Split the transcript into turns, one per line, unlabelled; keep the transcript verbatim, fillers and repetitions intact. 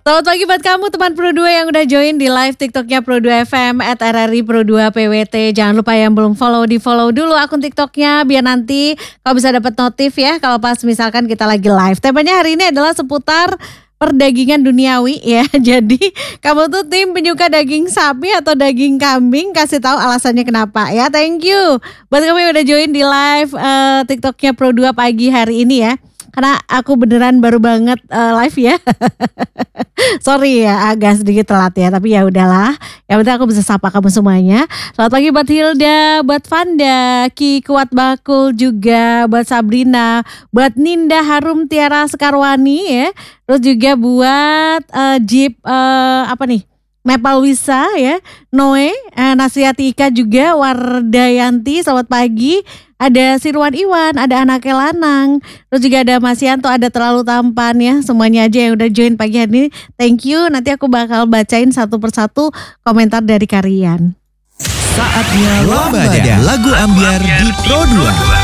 Selamat pagi buat kamu teman Pro dua yang udah join di live TikToknya Pro dua F M at R R I Pro dua P W T. Jangan lupa yang belum follow di follow dulu akun TikToknya biar nanti kau bisa dapat notif ya kalau pas misalkan kita lagi live. Temanya hari ini adalah seputar perdagingan duniawi ya. Jadi kamu tuh tim penyuka daging sapi atau daging kambing, kasih tahu alasannya kenapa ya. Thank you buat kamu yang udah join di live uh, TikToknya Pro dua pagi hari ini ya. Karena aku beneran baru banget uh, live ya. Sorry ya agak sedikit telat ya, tapi ya udahlah. Yang penting aku bisa sapa kamu semuanya. Selamat pagi buat Hilda, buat Vanda, Ki Kuat Bakul juga, buat Sabrina, buat Ninda Harum Tiara Sekarwani ya. Terus juga buat uh, Jeep uh, apa nih? Maple Wisa ya, Noe, eh, Nasiati Ika juga, Wardayanti, selamat pagi. Ada Sirwan Iwan, ada Anake Lanang, terus juga ada Mas Yanto, ada Terlalu Tampan ya. Semuanya aja yang udah join pagi hari ini, thank you. Nanti aku bakal bacain satu persatu komentar dari kalian.
Saatnya Lambada, lagu ambiar di Pro dua.